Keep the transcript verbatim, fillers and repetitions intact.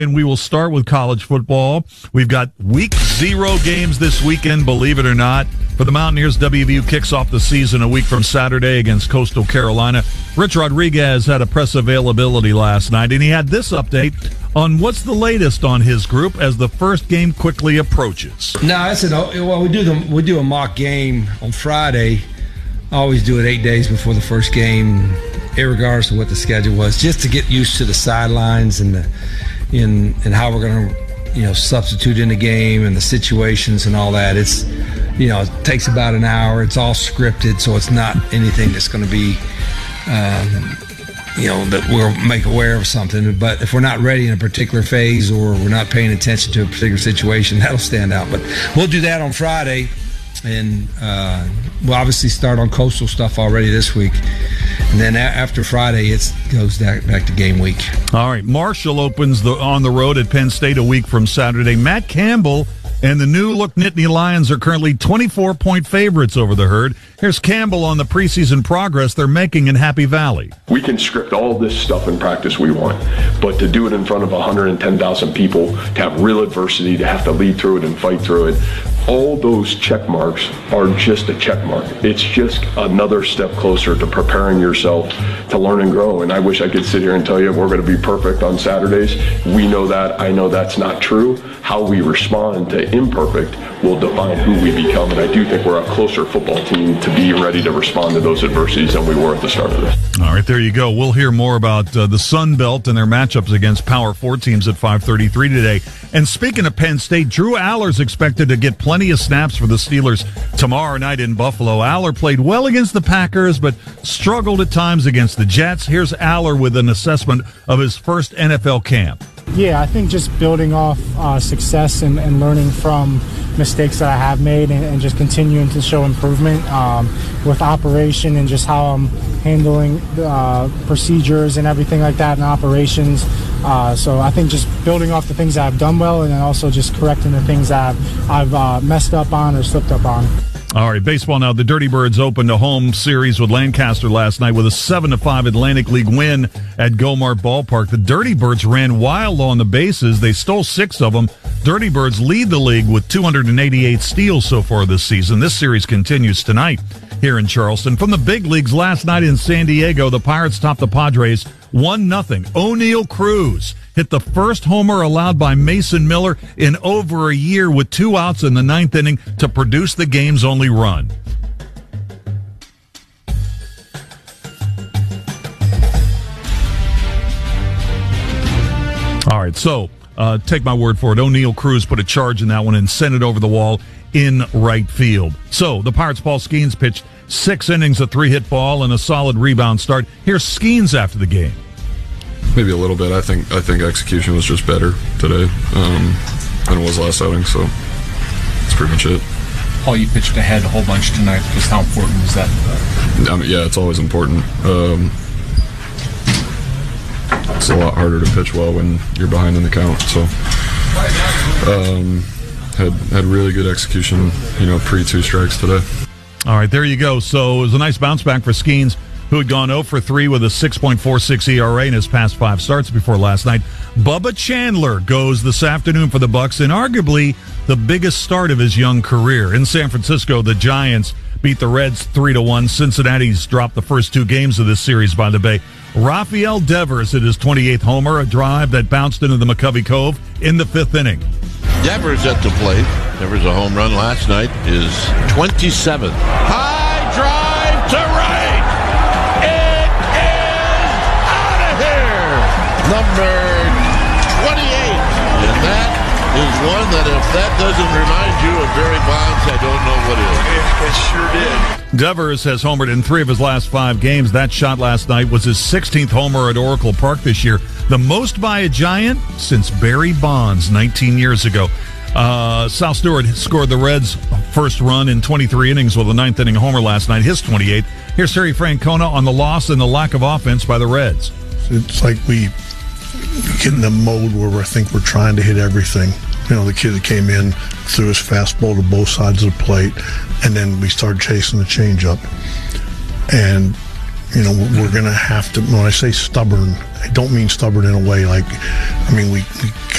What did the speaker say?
And we will start with college football. We've got week zero games this weekend, believe it or not. For the Mountaineers, W V U kicks off the season a week from Saturday against Coastal Carolina. Rich Rodriguez had a press availability last night, and he had this update on what's the latest on his group as the first game quickly approaches. No, I said, well, we do the we do a mock game on Friday. I always do it eight days before the first game, irregardless of what the schedule was, just to get used to the sidelines and the in and how we're going to, you know, substitute in the game and the situations and all that. It's, you know, it takes about an hour. It's all scripted, so it's not anything that's going to be, um, you know, that we'll make aware of something. But if we're not ready in a particular phase or we're not paying attention to a particular situation, that'll stand out. But we'll do that on Friday. And uh, we'll obviously start on Coastal stuff already this week. And then a- after Friday, it goes back, back to game week. All right. Marshall opens the on the road at Penn State a week from Saturday. Matt Campbell and the new look Nittany Lions are currently twenty-four point favorites over the Herd. Here's Campbell on the preseason progress they're making in Happy Valley. We can script all this stuff in practice we want, but to do it in front of one hundred ten thousand people, to have real adversity, to have to lead through it and fight through it, all those check marks are just a check mark. It's just another step closer to preparing yourself to learn and grow. And I wish I could sit here and tell you we're going to be perfect on Saturdays. We know that. I know that's not true. How we respond to imperfect will define who we become. And I do think we're a closer football team to be ready to respond to those adversities than we were at the start of this. All right, there you go. We'll hear more about uh, the Sun Belt and their matchups against Power Four teams at five thirty-three today. And speaking of Penn State, Drew Aller's expected to get plenty of snaps for the Steelers tomorrow night in Buffalo. Aller played well against the Packers, but struggled at times against the Jets. Here's Aller with an assessment of his first N F L camp. Yeah, I think just building off uh, success and, and learning from mistakes that I have made and, and just continuing to show improvement um, with operation and just how I'm handling uh, procedures and everything like that in operations. Uh, so I think just building off the things that I've done well and then also just correcting the things that I've, I've uh, messed up on or slipped up on. All right, baseball now. The Dirty Birds opened a home series with Lancaster last night with a seven to five Atlantic League win at Gomart Ballpark. The Dirty Birds ran wild on the bases. They stole six of them. Dirty Birds lead the league with two hundred eighty-eight steals so far this season. This series continues tonight here in Charleston. From the big leagues last night in San Diego, the Pirates topped the Padres one nothing. O'Neal Cruz hit the first homer allowed by Mason Miller in over a year with two outs in the ninth inning to produce the game's only run. All right, so uh, take my word for it. O'Neal Cruz put a charge in that one and sent it over the wall in right field. So the Pirates' Paul Skeens pitched six innings, a three-hit ball, and a solid rebound start. Here's Skeens after the game. Maybe a little bit. I think I think execution was just better today um, than it was last outing, so that's pretty much it. Paul, you pitched ahead a whole bunch tonight. Just how important is that? I mean, yeah, it's always important. Um, it's a lot harder to pitch well when you're behind in the count. So um, had had really good execution, you know, pre two strikes today. All right, there you go. So it was a nice bounce back for Skeens, who had gone oh for three with a six point four six E R A in his past five starts before last night. Bubba Chandler goes this afternoon for the Bucks in arguably the biggest start of his young career. In San Francisco, the Giants beat the Reds three to one. Cincinnati's dropped the first two games of this series by the Bay. Rafael Devers hit his twenty-eighth homer, a drive that bounced into the McCovey Cove in the fifth inning. Devers at the plate. Devers a home run last night, is twenty-seventh. High drive to right. It is out of here. Number twenty-eight. And that is one that if that doesn't remind you of Barry Bonds, I don't know what is. It, it sure did. Devers has homered in three of his last five games. That shot last night was his sixteenth homer at Oracle Park this year, the most by a Giant since Barry Bonds nineteen years ago. Uh, Sal Stewart scored the Reds' first run in twenty-three innings with a ninth inning homer last night, his twenty-eighth. Here's Terry Francona on the loss and the lack of offense by the Reds. It's like we get in the mode where I think we're trying to hit everything. You know, the kid that came in threw his fastball to both sides of the plate, and then we started chasing the changeup. And you know, we're going to have to, when I say stubborn, I don't mean stubborn in a way like, I mean, we, we